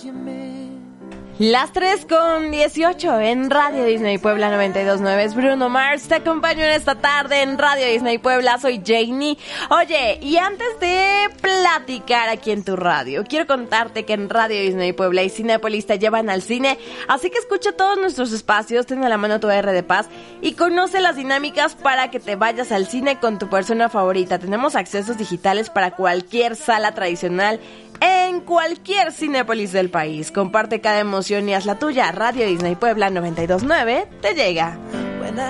Las 3:18 en Radio Disney Puebla 92.9 es Bruno Mars. Te acompaño en esta tarde en Radio Disney Puebla. Soy Janie. Oye, y antes de platicar aquí en tu radio, quiero contarte que en Radio Disney Puebla y Cinépolis te llevan al cine. Así que escucha todos nuestros espacios, ten a la mano tu R de Paz y conoce las dinámicas para que te vayas al cine con tu persona favorita. Tenemos accesos digitales para cualquier sala tradicional en cualquier Cinépolis del país. Comparte cada emoción y haz la tuya. Radio Disney Puebla 92.9 te llega.